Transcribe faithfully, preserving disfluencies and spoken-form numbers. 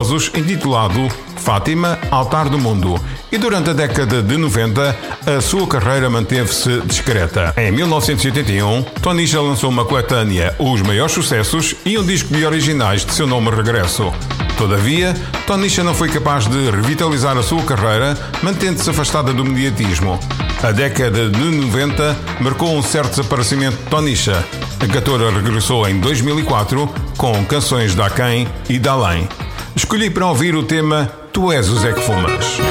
famosos intitulado Fátima, Altar do Mundo, e durante a década de noventa a sua carreira manteve-se discreta. Em mil novecentos e oitenta e um, Tonisha lançou uma coletânea, Os Maiores Sucessos, e um disco de originais de seu nome Regresso. Todavia, Tonisha não foi capaz de revitalizar a sua carreira, mantendo-se afastada do mediatismo. A década de noventa marcou um certo desaparecimento de Tonisha. A cantora regressou em dois mil e quatro com canções de Aquém e de Além. Escolhi para ouvir o tema Tu És o Zé que Fumas.